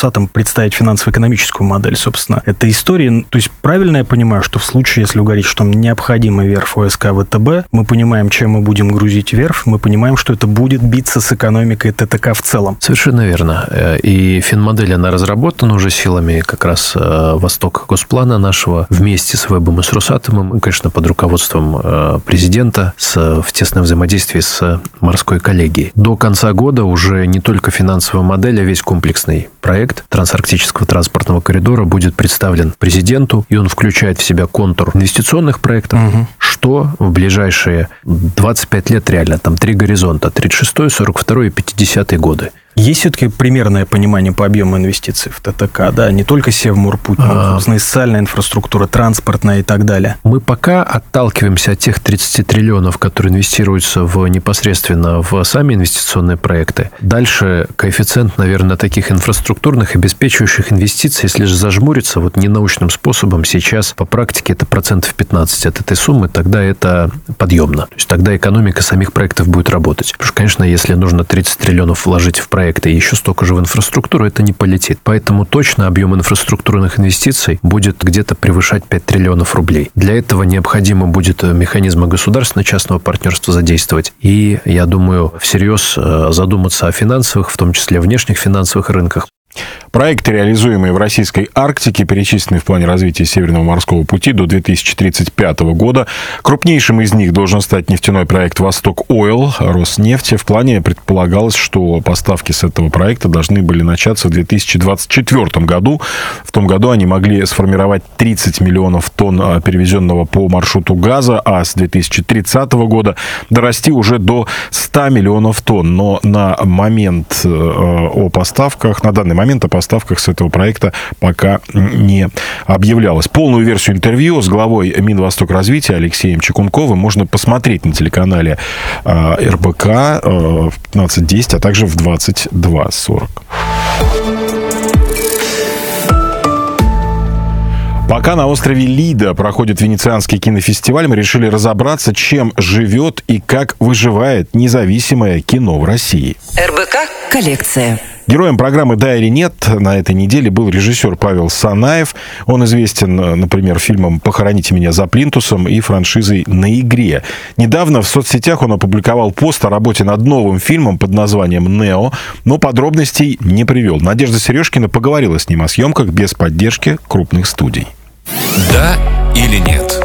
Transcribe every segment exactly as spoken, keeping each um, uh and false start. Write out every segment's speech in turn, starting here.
Росатом представить финансово-экономическую модель, собственно, этой истории. То есть правильно я понимаю, что в случае, если говорить, что необходима верфь ОСК ВТБ, мы понимаем, чем мы будем грузить верфь, мы понимаем, что это будет биться с экономикой ТТК в целом. Совершенно верно. И финмодель, она разработана уже силами как раз Восток Госплана нашего вместе с ВЭБом и с Росатомом, и, конечно, под руководством президента с, в тесном взаимодействии с морской коллегией. До конца года уже не только финансовая модель, а весь комплексный проект трансарктического транспортного коридора будет представлен президенту, и он включает в себя контур инвестиционных проектов, угу. что в ближайшие двадцать пять лет реально, там три горизонта, тридцать шестой, сорок второй и пятидесятый годы. Есть все-таки примерное понимание по объему инвестиций в ТТК, да, не только Севморпуть, но и социальная инфраструктура, транспортная и так далее. Мы пока отталкиваемся от тех тридцати триллионов, которые инвестируются в, непосредственно в сами инвестиционные проекты. Дальше коэффициент, наверное, таких инфраструктурных, обеспечивающих инвестиций, если же зажмуриться, вот ненаучным способом сейчас по практике это процентов пятнадцать от этой суммы, тогда это подъемно. То есть тогда экономика самих проектов будет работать. Потому что, конечно, если нужно тридцать триллионов вложить в проект, и еще столько же в инфраструктуру, это не полетит. Поэтому точно объем инфраструктурных инвестиций будет где-то превышать пять триллионов рублей. Для этого необходимо будет механизмы государственно-частного партнерства задействовать. И, я думаю, всерьез задуматься о финансовых, в том числе внешних финансовых рынках. Проекты, реализуемые в российской Арктике, перечислены в плане развития Северного морского пути до две тысячи тридцать пятого года. Крупнейшим из них должен стать нефтяной проект «Восток Ойл» Роснефти. В плане предполагалось, что поставки с этого проекта должны были начаться в две тысячи двадцать четвёртом году. В том году они могли сформировать тридцать миллионов тонн перевезенного по маршруту газа, а с две тысячи тридцатого года дорасти уже до ста миллионов тонн. Но на момент о поставках, на данный момент о поставках с этого проекта пока не объявлялось. Полную версию интервью с главой Минвостокразвития Алексеем Чекунковым можно посмотреть на телеканале эр бэ ка в пятнадцать десять, а также в двадцать два сорок. Пока на острове Лида проходит Венецианский кинофестиваль, мы решили разобраться, чем живет и как выживает независимое кино в России. эр бэ ка «Коллекция». Героем программы «Да или нет» на этой неделе был режиссер Павел Санаев. Он известен, например, фильмом «Похороните меня за плинтусом» и франшизой «На игре». Недавно в соцсетях он опубликовал пост о работе над новым фильмом под названием «Нео», но подробностей не привел. Надежда Сережкина поговорила с ним о съемках без поддержки крупных студий. «Да или нет».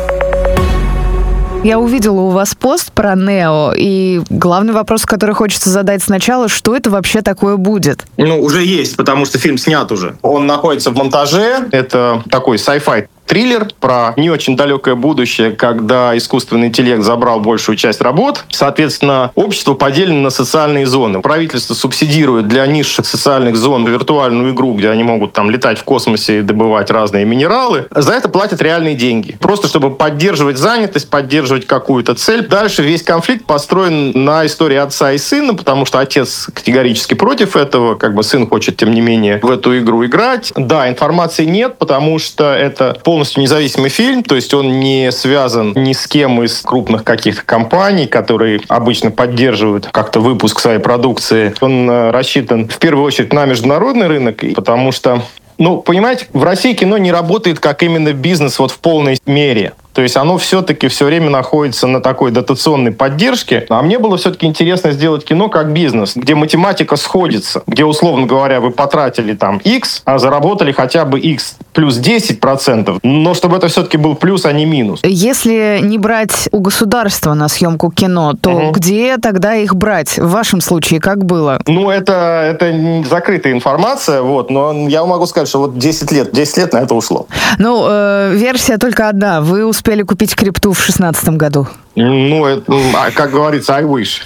Я увидела у вас пост про «Нео», и главный вопрос, который хочется задать сначала, что это вообще такое будет? Ну, уже есть, потому что фильм снят уже. Он находится в монтаже. Это такой sci-fi триллер про не очень далекое будущее, когда искусственный интеллект забрал большую часть работ. Соответственно, общество поделено на социальные зоны. Правительство субсидирует для низших социальных зон виртуальную игру, где они могут там летать в космосе и добывать разные минералы. За это платят реальные деньги. Просто чтобы поддерживать занятость, поддерживать какую-то цель. Дальше весь конфликт построен на истории отца и сына, потому что отец категорически против этого. Как бы сын хочет, тем не менее, в эту игру играть. Да, информации нет, потому что это полностью полностью независимый фильм, то есть он не связан ни с кем из крупных каких-то компаний, которые обычно поддерживают как-то выпуск своей продукции. Он рассчитан в первую очередь на международный рынок, потому что, ну, понимаете, в России кино не работает как именно бизнес вот в полной мере. То есть оно все-таки все время находится на такой дотационной поддержке. А мне было все-таки интересно сделать кино как бизнес, где математика сходится, где, условно говоря, вы потратили там X, а заработали хотя бы X плюс десять процентов, но чтобы это все-таки был плюс, а не минус. Если не брать у государства на съемку кино, то угу. где тогда их брать? В вашем случае как было? Ну, это, это закрытая информация, вот, но я могу сказать, что вот десять лет, десять лет на это ушло. Ну, э, версия только одна. Вы успели купить крипту в шестнадцатом году? Ну, это, как говорится, I wish.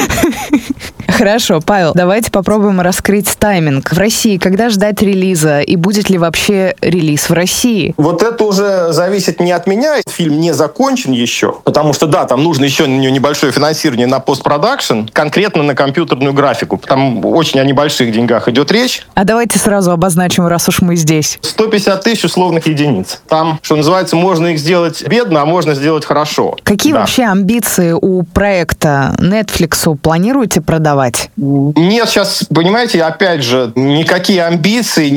Хорошо, Павел, давайте попробуем раскрыть тайминг. В России когда ждать релиза? И будет ли вообще релиз в России? Вот это уже зависит не от меня. Фильм не закончен еще. Потому что, да, там нужно еще небольшое финансирование на постпродакшн, конкретно на компьютерную графику. Там очень о небольших деньгах идет речь. А давайте сразу обозначим, раз уж мы здесь. сто пятьдесят тысяч условных единиц. Там, что называется, можно их сделать бедно, а можно сделать хорошо. Какие да. вообще амбиции у проекта? Netflix'у планируете продавать? Нет, сейчас, понимаете, опять же, никакие амбиции